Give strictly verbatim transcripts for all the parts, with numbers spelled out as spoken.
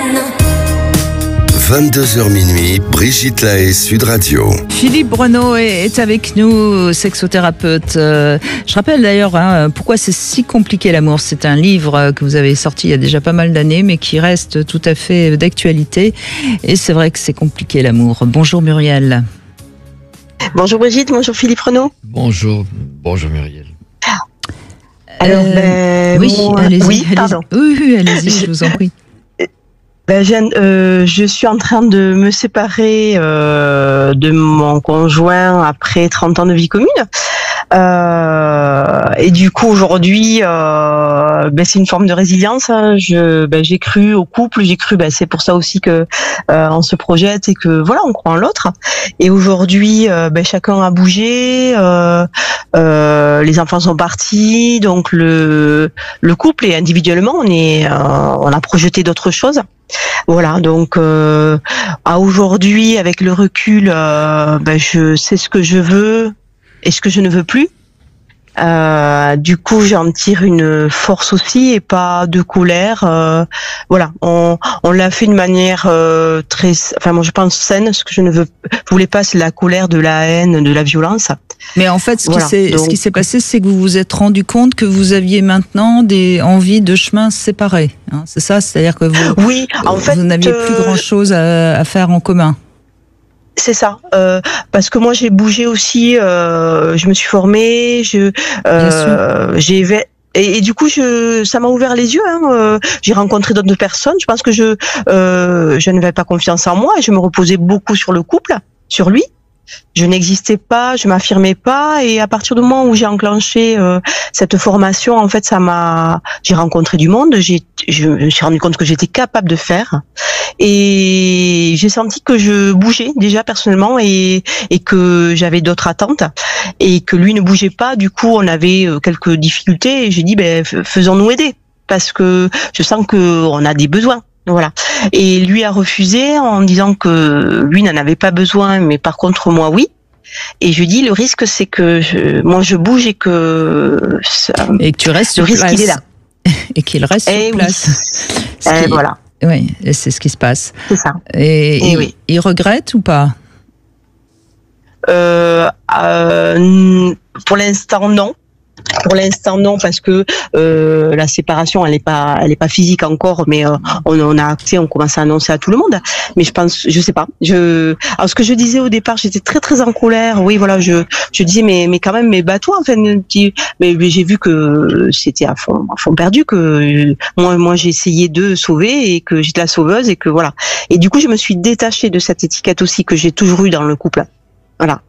vingt-deux heures minuit, Brigitte Lahaie, Sud Radio. Philippe Bruneau est, est avec nous, sexothérapeute. Euh, je rappelle d'ailleurs hein, pourquoi c'est si compliqué l'amour. C'est un livre que vous avez sorti il y a déjà pas mal d'années, mais qui reste tout à fait d'actualité. Et c'est vrai que c'est compliqué l'amour. Bonjour Muriel. Bonjour Brigitte, bonjour Philippe Bruneau. Bonjour, bonjour Muriel. Alors, euh, ben, oui, moi, allez-y, oui, allez-y. pardon. Oui, oui, allez-y, je vous en prie. Ben, je, viens- euh, je suis en train de me séparer euh, de mon conjoint après trente ans de vie commune. Euh, et du coup, aujourd'hui, euh, ben, c'est une forme de résilience. hein. Je, ben, j'ai cru au couple, j'ai cru, ben, c'est pour ça aussi que euh, on se projette et que voilà, on croit en l'autre. Et aujourd'hui, euh, ben, chacun a bougé, euh, euh, les enfants sont partis, donc le le couple et individuellement, on est, euh, on a projeté d'autres choses. Voilà, donc euh, à aujourd'hui, avec le recul, euh, ben, je sais ce que je veux et ce que je ne veux plus. Euh, du coup, j'en tire une force aussi et pas de colère. Euh, voilà, on, on l'a fait de manière euh, très, enfin moi je pense saine. Ce que je ne veux, je voulais pas, c'est la colère, de la haine, de la violence. Mais en fait, ce Voilà, qui s'est, donc- ce qui s'est passé, c'est que vous vous êtes rendu compte que vous aviez maintenant des envies de chemins séparés. Hein, c'est ça, c'est-à-dire que vous, Oui, en fait, vous n'aviez plus euh, grand-chose à, à faire en commun. C'est ça, euh, parce que moi j'ai bougé aussi, euh, je me suis formée, je, euh, j'ai et, et du coup je, ça m'a ouvert les yeux. Hein, euh, j'ai rencontré d'autres personnes. Je pense que je, euh, je n'avais pas confiance en moi et je me reposais beaucoup sur le couple, sur lui. Je n'existais pas, je m'affirmais pas, et à partir du moment où j'ai enclenché euh, cette formation, en fait, ça m'a, j'ai rencontré du monde, j'ai, je me suis rendu compte que j'étais capable de faire, et j'ai senti que je bougeais déjà personnellement et et que j'avais d'autres attentes et que lui ne bougeait pas. Du coup, on avait euh, quelques difficultés et j'ai dit ben f- faisons-nous aider parce que je sens que on a des besoins. Voilà. Et lui a refusé en disant que lui n'en avait pas besoin, mais par contre moi oui. Et je dis le risque c'est que je, moi je bouge et que ça, Et que tu restes le sur risque place. il est là. Et qu'il reste Eh sur oui. place. Ce Et qui- voilà, Oui, et c'est ce qui se passe. c'est ça. Et, Eh il, oui. il regrette ou pas? Euh, euh, pour l'instant non. Pour l'instant non parce que euh, la séparation elle est pas elle est pas physique encore, mais euh, on, on a acté, on commence à annoncer à tout le monde. Mais je pense, je sais pas. Je alors ce que je disais au départ, j'étais très très en colère. Oui voilà, je je disais mais mais quand même mais bats-toi enfin petit. Mais, mais j'ai vu que c'était à fond à fond perdu, que moi moi j'ai essayé de sauver et que j'étais la sauveuse et que voilà. Et du coup je me suis détachée de cette étiquette aussi que j'ai toujours eu dans le couple. Voilà.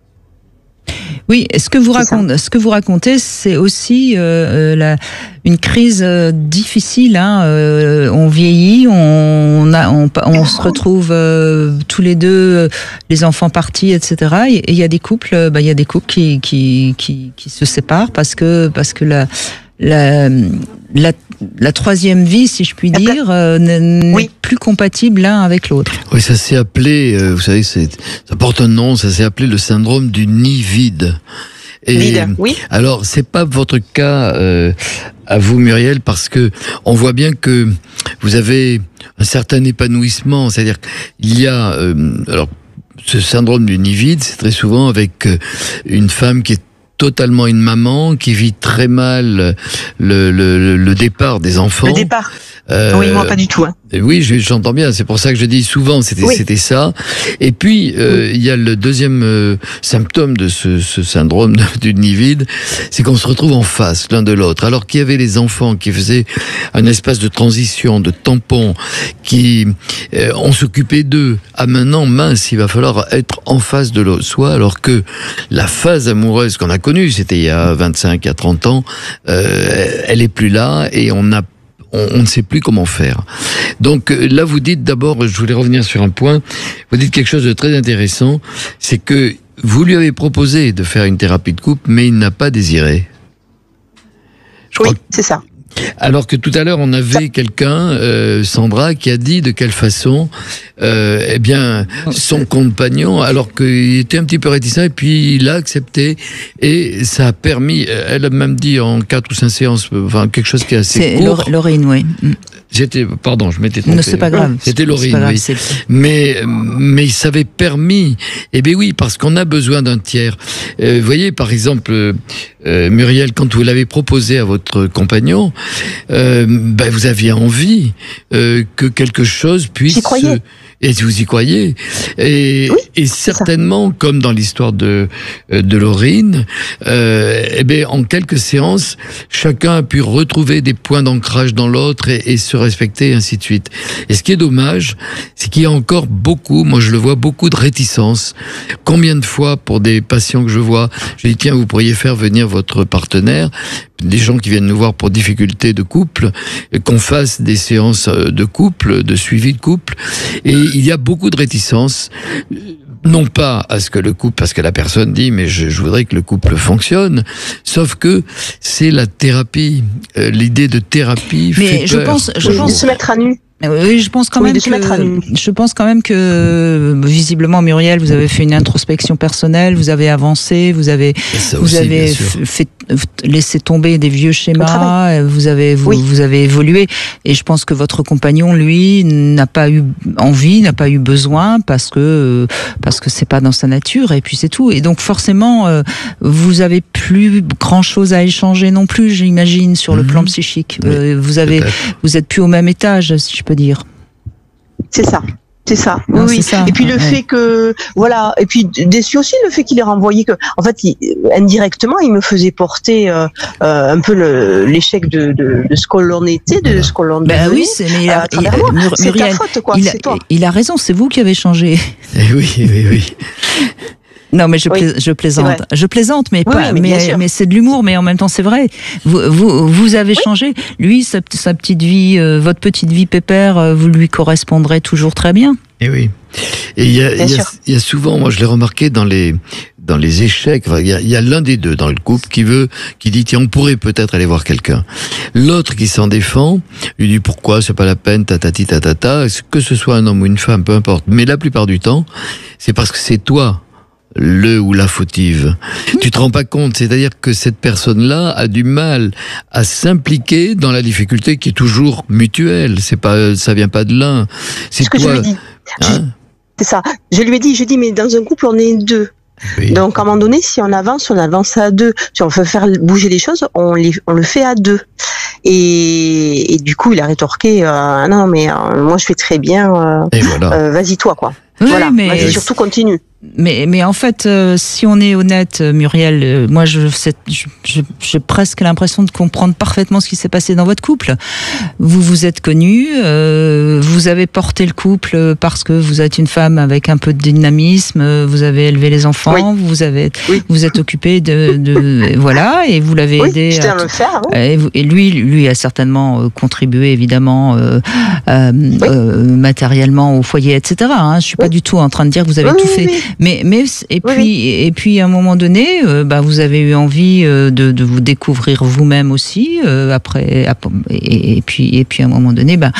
Oui, et ce que vous C'est ça. racontez, ce que vous racontez, c'est aussi euh, euh, la, une crise euh, difficile. Hein, euh, on vieillit, on, a, on, on se retrouve euh, tous les deux, euh, les enfants partis, et cetera. Et il y a des couples, euh, bah, il y a des couples qui, qui, qui, qui se séparent parce que parce que la la, la, la troisième vie, si je puis La pla- dire, euh, n'est Oui. plus compatible l'un avec l'autre. Oui, ça s'est appelé, euh, vous savez, c'est, ça porte un nom, ça s'est appelé le syndrome du nid vide. Et Vide, oui. alors, c'est pas votre cas euh, à vous, Muriel, parce que on voit bien que vous avez un certain épanouissement, c'est-à-dire qu'il y a, euh, alors, ce syndrome du nid vide, c'est très souvent avec euh, une femme qui est totalement une maman, qui vit très mal le, le, le départ des enfants. Le départ. Euh, Oui, moi pas du tout. Hein. Et oui, je- j'entends bien. C'est pour ça que je dis souvent, c'était Oui. c'était ça. Et puis euh, il y a le deuxième euh, symptôme de ce, ce syndrome de- du nid vide, c'est qu'on se retrouve en face l'un de l'autre. Alors qu'il y avait les enfants qui faisaient un espace de transition, de tampon, qui euh, on s'occupait d'eux. Ah maintenant, mince, il va falloir être en face de l'autre soi. Alors que la phase amoureuse qu'on a connue, c'était il y a vingt-cinq à trente ans, euh, elle est plus là et on a on, on ne sait plus comment faire. Donc euh, là, vous dites d'abord, je voulais revenir sur un point, vous dites quelque chose de très intéressant, c'est que vous lui avez proposé de faire une thérapie de couple, mais il n'a pas désiré. Je Oui, crois que- c'est ça. Alors que tout à l'heure, on avait quelqu'un, euh, Sandra, qui a dit de quelle façon, euh, eh bien, son compagnon, alors qu'il était un petit peu réticent, et puis il a accepté, et ça a permis, elle a même dit en quatre ou cinq séances, enfin quelque chose qui est assez C'est court, Laure- Laurine, oui. Mm. J'étais, pardon, je m'étais trompé. Non, c'est pas grave. C'était Laurine, grave, oui. c'est... Mais, mais ça avait permis. Eh bien oui, parce qu'on a besoin d'un tiers. Euh, vous voyez, par exemple, euh, Muriel, quand vous l'avez proposé à votre compagnon, euh, ben vous aviez envie euh, que quelque chose puisse. J'y croyais. Et vous y croyez. Et, oui, et certainement, comme dans l'histoire de, de Laurine, euh, eh bien, en quelques séances, chacun a pu retrouver des points d'ancrage dans l'autre et, et se respecter, et ainsi de suite. Et ce qui est dommage, c'est qu'il y a encore beaucoup, moi je le vois, beaucoup de réticence. Combien de fois, pour des patients que je vois, je dis, tiens, vous pourriez faire venir votre partenaire, des gens qui viennent nous voir pour difficultés de couple, qu'on fasse des séances de couple, de suivi de couple. Et il y a beaucoup de réticence, non pas à ce que le couple, parce que la personne dit, mais je, je voudrais que le couple fonctionne, sauf que c'est la thérapie, euh, l'idée de thérapie mais fait je peur. pense, je oui, pense de se mettre à nu. Oui, je pense quand Oui, même de se mettre à que nu. je pense quand même que visiblement Muriel, vous avez fait une introspection personnelle, vous avez avancé, vous avez Ça vous aussi, avez bien sûr. fait laissé tomber des vieux schémas, travail. vous avez vous, Oui. vous avez évolué et je pense que votre compagnon lui n'a pas eu envie, n'a pas eu besoin parce que parce que c'est pas dans sa nature et puis c'est tout. Et donc forcément euh, vous avez plus grand-chose à échanger non plus, j'imagine, sur le Mhm. plan psychique. Oui, Euh, vous avez peut-être. vous êtes plus au même étage, si je peux dire. C'est ça. C'est ça. Non, oui. c'est ça. Et puis le Ouais. fait que, voilà, et puis déçu aussi le fait qu'il ait renvoyé que, en fait, il, indirectement, il me faisait porter euh, euh, un peu le, l'échec de, de, de ce que l'on était, de ce que l'on Ben devenait. oui, c'est mais il a, à travers il- moi. Mur- C'est ta Muriel, faute, quoi. il a, C'est toi. il a raison, c'est vous qui avez changé. Eh oui, oui, oui. Non, mais je, Oui, plais- je plaisante. vrai. Je plaisante, mais Oui, pas, oui, mais bien mais, sûr. mais c'est de l'humour, mais en même temps c'est vrai. Vous, vous, vous avez changé. Lui, sa, sa petite vie, euh, votre petite vie pépère, euh, vous lui correspondrez toujours très bien. Et oui. Et il y a, Bien il y a, sûr. il y a souvent, moi je l'ai remarqué dans les dans les échecs, enfin, il y a, il y a l'un des deux dans le couple qui veut, qui dit tiens on pourrait peut-être aller voir quelqu'un. L'autre qui s'en défend, lui dit pourquoi c'est pas la peine, tatati tatata, que ce soit un homme ou une femme, peu importe. Mais la plupart du temps, c'est parce que c'est toi le ou la fautive. Tu te rends pas compte, c'est-à-dire que cette personne-là a du mal à s'impliquer dans la difficulté qui est toujours mutuelle. C'est pas, ça vient pas de l'un. C'est Ce que je toi. lui dis. Hein C'est ça. Je lui ai dit, je dis, mais dans un couple, on est deux. Oui. Donc, à un moment donné, si on avance, on avance à deux. Si on veut faire bouger les choses, on, les, on le fait à deux. Et, et du coup, il a rétorqué, euh, non, mais euh, moi, je fais très bien, euh, Et voilà. euh, vas-y toi, quoi. Oui, voilà, mais- vas-y, surtout continue. Mais, mais en fait, euh, si on est honnête, euh, Muriel, euh, moi, je, c'est- je, je- j'ai presque l'impression de comprendre parfaitement ce qui s'est passé dans votre couple. Vous vous êtes connus, euh, vous avez porté le couple parce que vous êtes une femme avec un peu de dynamisme, euh, vous avez élevé les enfants, Oui. vous avez, Oui. vous êtes occupé de, de, voilà, et vous l'avez Oui, aidé. je tiens à à le faire. hein. Et, vous- et lui, lui a certainement euh, contribué évidemment euh, euh, euh, matériellement au foyer, et cetera. Hein. Je suis pas Oui. du tout en train de dire que vous avez Oui, tout oui, fait, oui. mais mais et Oui, puis et puis à un moment donné, euh, bah, vous avez eu envie euh, de, de vous découvrir vous-même aussi euh, après ap- et, et puis et puis à un moment donné, bah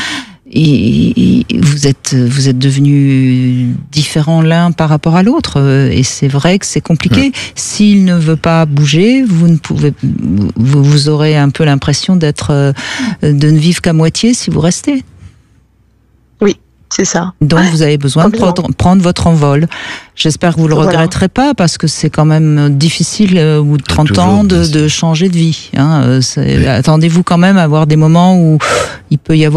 et- et vous êtes vous êtes devenus différents l'un par rapport à l'autre euh, et c'est vrai que c'est compliqué. S'il ne veut pas bouger, vous ne pouvez vous, vous aurez un peu l'impression d'être euh, de ne vivre qu'à moitié si vous restez. C'est ça. Donc vous avez besoin de complètement. prendre, prendre votre envol. J'espère que vous le Voilà. regretterez pas parce que c'est quand même difficile euh, au bout de trente Toujours ans de, difficile. de changer de vie. Hein. Euh, c'est- Oui. Attendez-vous quand même à avoir des moments où il peut y avoir